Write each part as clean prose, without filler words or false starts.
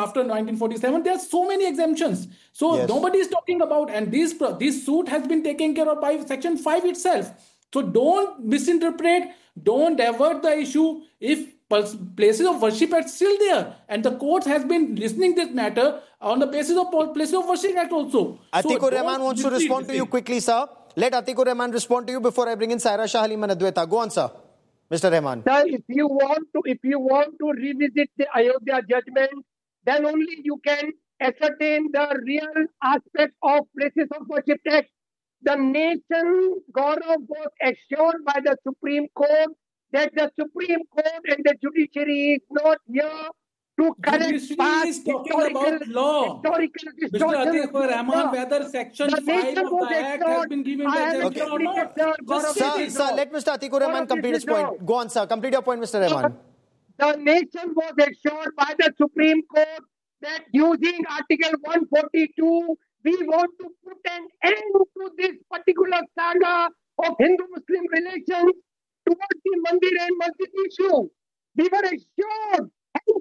after 1947, there are so many exemptions. So Yes. nobody is talking about, and this suit has been taken care of by Section 5 itself. So don't misinterpret, don't divert the issue. If places of worship are still there, and the court has been listening this matter on the basis of Places of Worship Act also. Atikur Rahman wants to respond to you quickly, sir. Let Atikur Rahman respond to you before I bring in Saira Shah Halim and Adwaita. Go on, sir. Mr. Rahman. Sir, if you want to revisit the Ayodhya judgment, then only you can ascertain the real aspect of Places of Worship Act. The nation, Gaurav, was assured by the Supreme Court that the Supreme Court and the judiciary is not here to correct past about law. Mr. Atikur Rahman, whether Section 5 of the Act has been given by the or not. Sir, let Mr. Atikur Rahman complete his point. Go on, sir. Complete your point, Mr. Rahman. The nation was assured by the Supreme Court that using Article 142, we want to put an end to this particular saga of Hindu-Muslim relations towards the Mandir and Masjid issue. We were assured.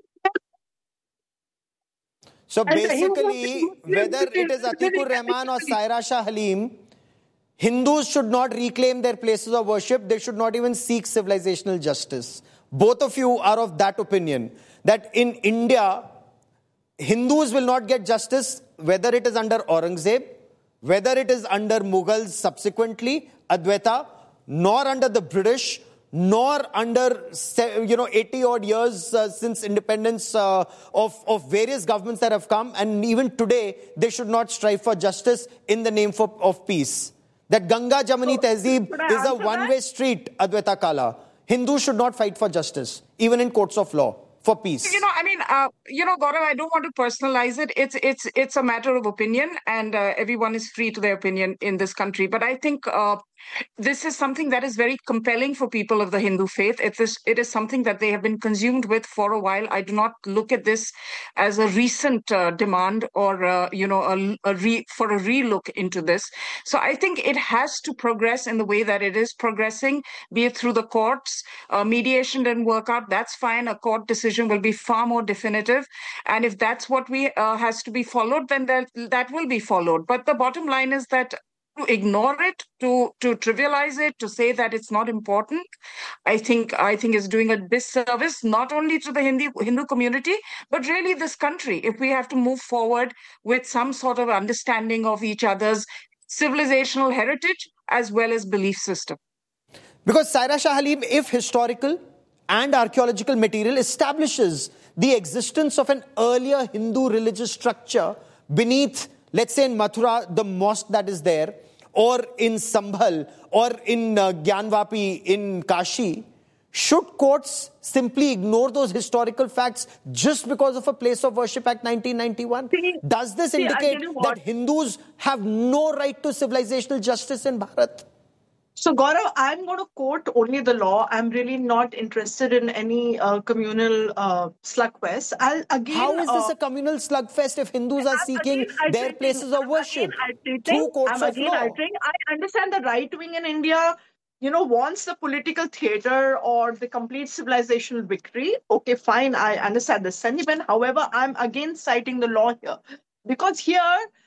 So basically, whether it is Atikur Rahman or Saira Shah Halim, Hindus should not reclaim their places of worship. They should not even seek civilizational justice. Both of you are of that opinion, that in India, Hindus will not get justice, whether it is under Aurangzeb, whether it is under Mughals subsequently, Adwaita, nor under the British, nor under 80 odd years since independence of various governments that have come, and even today they should not strive for justice in the name of peace. That Ganga Jamuni Tehzeeb is a one-way street, Adwaita Kala. Hindus should not fight for justice, even in courts of law, for peace. Gaurav, I don't want to personalize it. It's a matter of opinion, and everyone is free to their opinion in this country. But I think this is something that is very compelling for people of the Hindu faith. It is something that they have been consumed with for a while. I do not look at this as a recent demand or for a relook into this. So I think it has to progress in the way that it is progressing, be it through the courts. Mediation didn't work out. That's fine. A court decision will be far more definitive. And if that's what has to be followed, then that will be followed. But the bottom line is that to ignore it, to trivialize it, to say that it's not important, I think is doing a disservice not only to the Hindu community, but really this country. If we have to move forward with some sort of understanding of each other's civilizational heritage as well as belief system. Because Saira Shah Halim, if historical and archaeological material establishes the existence of an earlier Hindu religious structure beneath, let's say in Mathura, the mosque that is there, or in Sambhal, or in Gyanvapi in Kashi, should courts simply ignore those historical facts just because of a Place of Worship Act 1991? Does this indicate that Hindus have no right to civilizational justice in Bharat? So, Gaurav, I'm going to quote only the law. I'm really not interested in any communal slugfest. How is this a communal slugfest if Hindus are seeking their places of worship through courts of law? I understand the right wing in India, wants the political theater or the complete civilizational victory. Okay, fine. I understand the sentiment. However, I'm again citing the law here. Because here,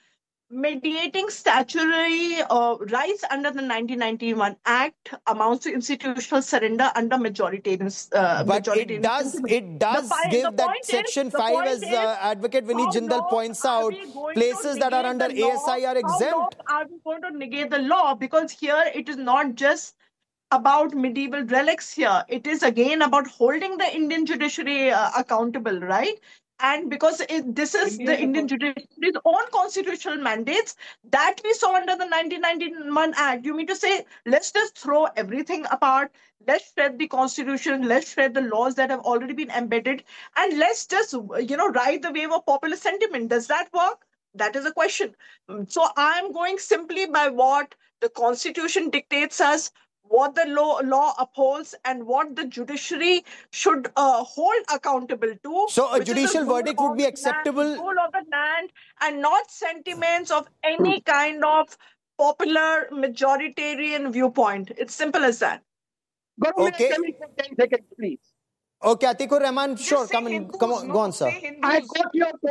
mediating statutory rights under the 1991 Act amounts to institutional surrender under majoritarian. But it does give that Section 5, as Advocate Vineet Jindal points out, places that are under ASI are exempt. Are we going to negate the law? Because here it is not just about medieval relics here. It is again about holding the Indian judiciary accountable, right? And because this is the Indian judiciary's own constitutional mandates that we saw under the 1991 Act. You mean to say, let's just throw everything apart, let's shred the constitution, let's shred the laws that have already been embedded, and let's just, ride the wave of popular sentiment. Does that work? That is a question. So I'm going simply by what the constitution dictates us, what the law upholds, and what the judiciary should hold accountable to. So a judicial verdict would be acceptable? Rule of the land, and not sentiments of any kind of popular majoritarian viewpoint. It's simple as that. Okay. 10 seconds, please. Okay, Atikur Rahman, sure, go on, sir. I got your point.